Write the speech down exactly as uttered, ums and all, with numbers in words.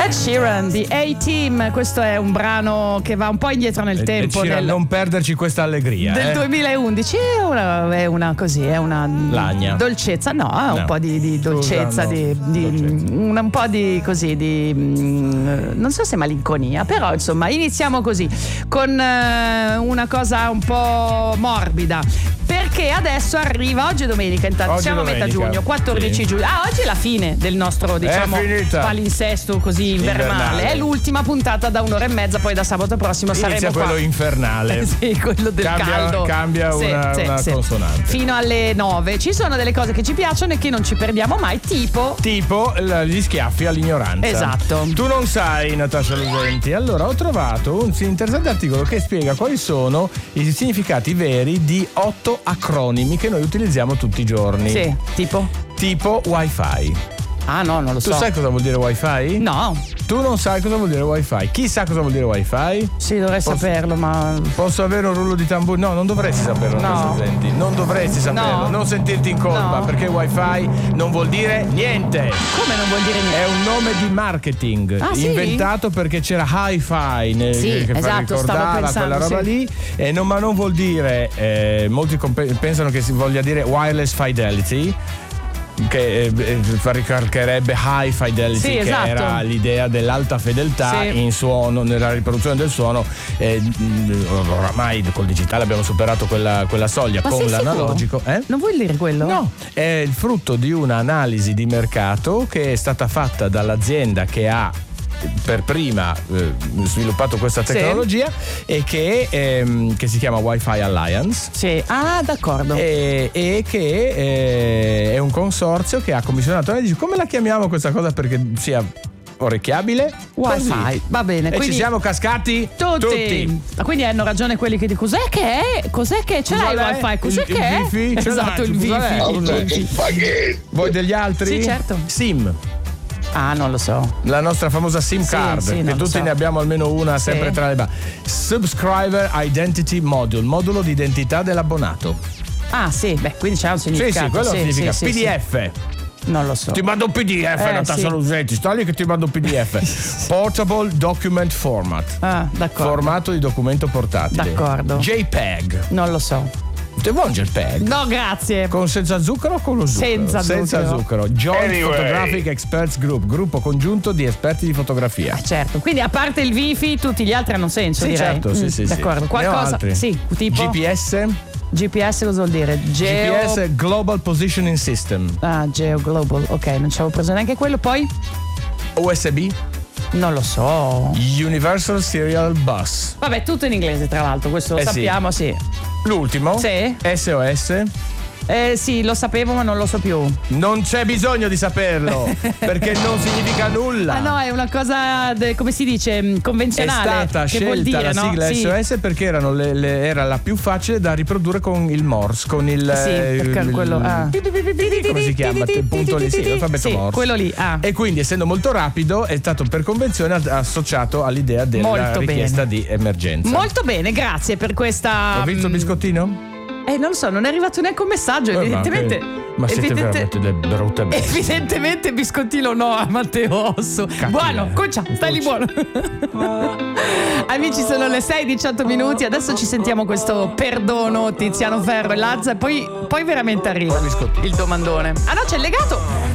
Ed Sheeran di A-Team, questo è un brano che va un po' indietro nel Ed tempo. Sheeran, Del, non perderci questa allegria. del eh. duemilaundici è una, è una così, è una Lagna. dolcezza, no, è un No. po' di, di dolcezza, Scusa, no. di, di Dolcezza. un, un po' di così, di mm, non so se malinconia, però insomma iniziamo così con eh, una cosa un po' morbida. Perché adesso arriva, oggi è domenica, intanto Oggi siamo a metà domenica, giugno, quattordici sì. giugno. Ah, oggi è la fine del nostro, diciamo, finita. palinsesto così invernale. Invernale. È l'ultima puntata da un'ora e mezza, poi da sabato prossimo Inizia saremo quello qua. infernale. Sì, quello del Cambia- caldo. cambia Sì, una- sì, una sì. consonante. Fino alle nove. Ci sono delle cose che ci piacciono e che non ci perdiamo mai, tipo Tipo l- gli schiaffi all'ignoranza. Esatto. Tu non sai, Natascia Lugenti. Allora ho trovato un interessante articolo che spiega quali sono i significati veri di otto acronimi che noi utilizziamo tutti i giorni. Sì, tipo? Tipo Wi-Fi. Ah no, non lo Tu so. sai cosa vuol dire Wi-Fi? No. Tu non sai cosa vuol dire Wi-Fi. Chi sa cosa vuol dire Wi-Fi? Sì, dovrei Posso- saperlo, ma Posso avere un rullo di tamburo? No, non dovresti saperlo. No. Natascia Lugenti. Non dovresti saperlo. No. Non sentirti in colpa, No. perché Wi-Fi non vuol dire niente. come non vuol dire niente? È un nome di marketing Ah, sì? inventato perché c'era hi-fi nel, Sì, che fa- esatto, stavo ricordava pensando, quella roba sì. lì, e non, ma non vuol dire, eh, molti comp- pensano che si voglia dire wireless fidelity, che eh, fa- ricalcherebbe high fidelity, Sì, che esatto. era l'idea dell'alta fedeltà Sì. in suono, nella riproduzione del suono. eh, mh, oramai col digitale abbiamo superato quella, quella soglia. Ma Con sei sicuro? l'analogico eh? Non vuol dire quello? No, è il frutto di un'analisi di mercato che è stata fatta dall'azienda che ha per prima eh, sviluppato questa Sì. tecnologia e che, ehm, che si chiama Wi-Fi Alliance. Sì. Ah, d'accordo. E, e che eh, è un consorzio che ha commissionato. Dice, come la chiamiamo questa cosa perché sia orecchiabile? Wi-Fi. Così. Va bene. E quindi ci siamo cascati tutti. Ah, quindi hanno ragione quelli che dicono cos'è che è? Cos'è che ce l'hai il Cos'è? Wifi? Cos'è Il- che il è? Wi-Fi? Ce Esatto, l'hai? il Cos'è? Wi-Fi. Cos'è? Voi degli altri? Sì, certo. SIM. Ah, non lo so. La nostra famosa SIM Sì, card, sì, che non lo tutti so. ne abbiamo almeno una Sì. sempre tra le ba- Subscriber Identity Module, modulo di identità dell'abbonato. Ah, sì, beh, quindi c'è un Sì, significato. sì, quello sì, significa sì, P sì, D F. sì. Non lo so. Ti mando un P D F, Eh, Natascia sì. Lugenti, sta lì che ti mando un P D F. Portable Document Format. Ah, d'accordo. Formato di documento portatile. D'accordo. JPEG. Non lo so. Ti vuoi un JPEG? No, grazie. Con senza zucchero o con lo zucchero? Senza Senza zucchero. zucchero. Joint Anyway. Photographic Experts Group, gruppo congiunto di esperti di fotografia. Eh, certo. Quindi a parte il Wi-Fi, tutti gli altri hanno senso, Sì, direi. certo, sì, Mm, sì, sì. d'accordo. Ne ho Qualcosa. altri. Sì, tipo G P S. G P S cosa vuol dire? Geo... G P S Global Positioning System. Ah, Geo Global. Ok, non ci avevo preso neanche quello, poi U S B. non lo so. Universal Serial Bus. Vabbè, tutto in inglese, tra l'altro, questo lo Eh sì. sappiamo, sì. L'ultimo. Sì. S O S. Eh sì, lo sapevo, ma non lo so più. Non c'è bisogno di saperlo perché non significa nulla. Ah no, è una cosa, de- come si dice, mh, È convenzionale. stata che vuol scelta dire, la no? sigla Sì. S O S perché erano le- le- era la più facile da riprodurre con il Morse, con il. Sì, perché il- quello. Ah. Come si chiama? Il punto lì, sì, l'alfabeto Sì, Morse. quello lì. Ah. E quindi, essendo molto rapido, è stato per convenzione ad- associato all'idea della Molto richiesta bene. di emergenza. Molto bene, grazie per questa. Ho visto il mh, biscottino? Eh, non lo so, non è arrivato neanche un messaggio, Eh, ma evidentemente. che- Ma siete evidente- veramente delle brutte bestie. Evidentemente biscottino no a Matteo Osso. Buono, concia, stai lì buono. Amici, sono le sei e diciotto minuti. Adesso ci sentiamo questo perdono Tiziano Ferro e Lazza. E poi, poi veramente arriva Poi biscottino. il domandone. Ah no, c'è il legato.